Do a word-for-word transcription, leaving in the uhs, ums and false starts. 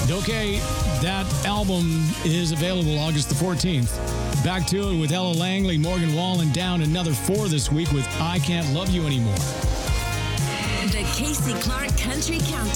Okay, that album is available August the fourteenth. Back to it with Ella Langley, Morgan Wallen, down another four this week with I Can't Love You Anymore. The Casey Clark Country Countdown.